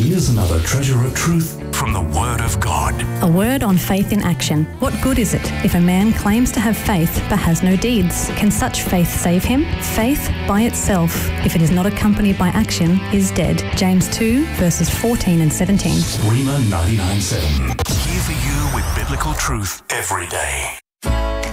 Here's another treasure of truth from the Word of God. A word on faith in action. What good is it if a man claims to have faith but has no deeds? Can such faith save him? Faith by itself, if it is not accompanied by action, is dead. James 2, verses 14 and 17. Rhema 99.7. Here for you with biblical truth every day.